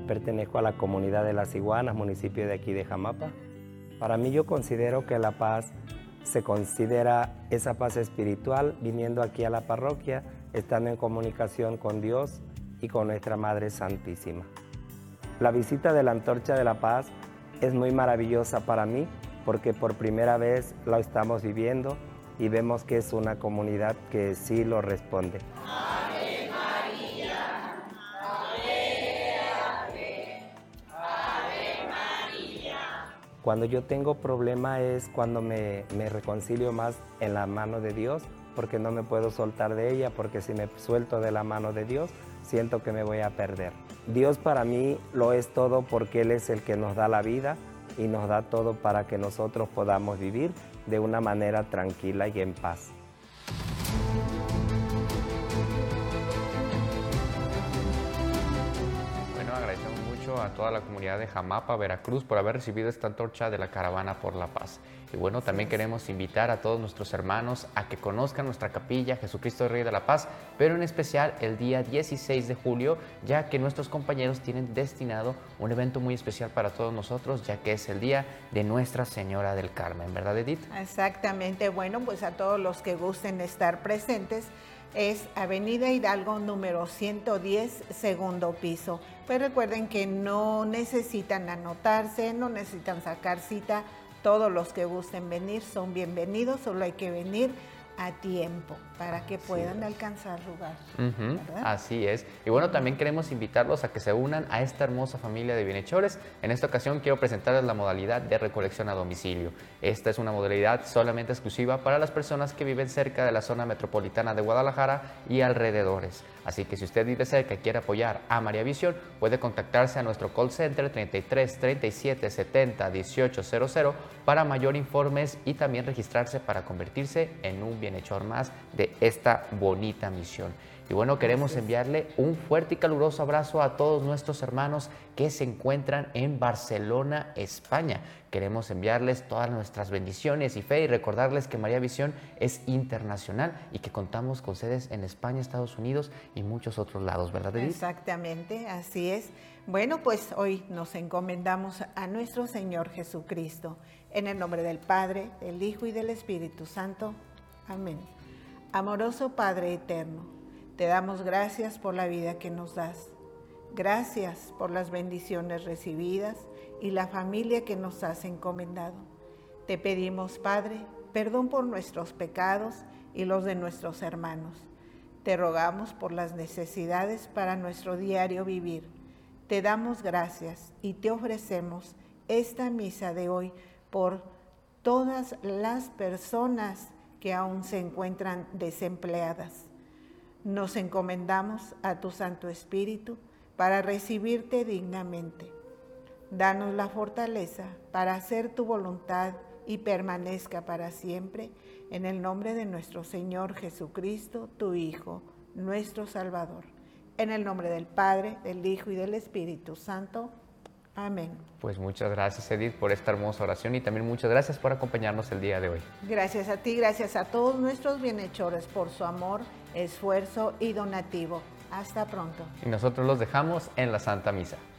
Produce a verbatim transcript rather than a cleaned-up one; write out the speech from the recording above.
Pertenezco a la comunidad de Las Iguanas, municipio de aquí de Jamapa. Para mí yo considero que la paz se considera esa paz espiritual viniendo aquí a la parroquia, estando en comunicación con Dios y con nuestra Madre Santísima. La visita de la Antorcha de la Paz es muy maravillosa para mí porque por primera vez la estamos viviendo y vemos que es una comunidad que sí lo responde. Ave María, Ave, Ave, Ave María. Cuando yo tengo problema es cuando me, me reconcilio más en la mano de Dios, porque no me puedo soltar de ella, porque si me suelto de la mano de Dios, siento que me voy a perder. Dios para mí lo es todo porque Él es el que nos da la vida y nos da todo para que nosotros podamos vivir de una manera tranquila y en paz. Bueno, agradecemos mucho a toda la comunidad de Jamapa, Veracruz, por haber recibido esta antorcha de la Caravana por la Paz. Y bueno, también queremos invitar a todos nuestros hermanos a que conozcan nuestra capilla, Jesucristo Rey de la Paz, pero en especial el día dieciséis de julio, ya que nuestros compañeros tienen destinado un evento muy especial para todos nosotros, ya que es el día de Nuestra Señora del Carmen, ¿verdad, Edith? Exactamente. Bueno, pues a todos los que gusten estar presentes, es Avenida Hidalgo número ciento diez, segundo piso. Pues recuerden que no necesitan anotarse, no necesitan sacar cita. Todos los que gusten venir son bienvenidos, solo hay que venir a tiempo para que puedan sí. alcanzar lugar. Uh-huh, así es. Y bueno, también queremos invitarlos a que se unan a esta hermosa familia de bienhechores. En esta ocasión quiero presentarles la modalidad de recolección a domicilio. Esta es una modalidad solamente exclusiva para las personas que viven cerca de la zona metropolitana de Guadalajara y alrededores. Así que si usted vive cerca y quiere apoyar a María Visión, puede contactarse a nuestro call center treinta y tres, treinta y siete, setenta, dieciocho cero cero para mayor informes y también registrarse para convertirse en un bienhechor más de esta bonita misión. Y bueno, queremos enviarle un fuerte y caluroso abrazo a todos nuestros hermanos que se encuentran en Barcelona, España. Queremos enviarles todas nuestras bendiciones y fe y recordarles que María Visión es internacional y que contamos con sedes en España, Estados Unidos y muchos otros lados, ¿verdad, Edith? Exactamente, así es. Bueno, pues hoy nos encomendamos a nuestro Señor Jesucristo. En el nombre del Padre, del Hijo y del Espíritu Santo. Amén. Amoroso Padre eterno, te damos gracias por la vida que nos das. Gracias por las bendiciones recibidas y la familia que nos has encomendado. Te pedimos, Padre, perdón por nuestros pecados y los de nuestros hermanos. Te rogamos por las necesidades para nuestro diario vivir. Te damos gracias y te ofrecemos esta misa de hoy por todas las personas que aún se encuentran desempleadas. Nos encomendamos a tu Santo Espíritu para recibirte dignamente. Danos la fortaleza para hacer tu voluntad y permanezca para siempre, en el nombre de nuestro Señor Jesucristo, tu Hijo, nuestro Salvador. En el nombre del Padre, del Hijo y del Espíritu Santo. Amén. Pues muchas gracias, Edith, por esta hermosa oración y también muchas gracias por acompañarnos el día de hoy. Gracias a ti, gracias a todos nuestros bienhechores por su amor, esfuerzo y donativo. Hasta pronto. Y nosotros los dejamos en la Santa Misa.